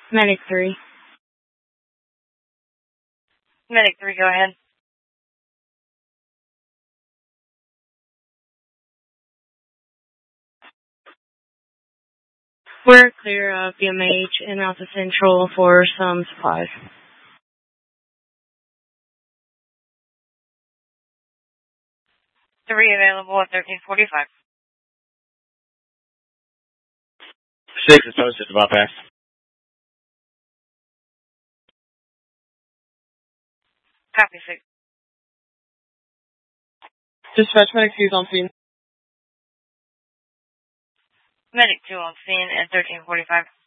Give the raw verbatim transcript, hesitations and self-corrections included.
Medic three. Medic three, go ahead. We're clear of B M H and Alpha Central for some supplies. Three available at thirteen forty-five. Six is posted to bypass. Copy, six. Dispatch medic two on scene. Medic two on scene at thirteen forty-five.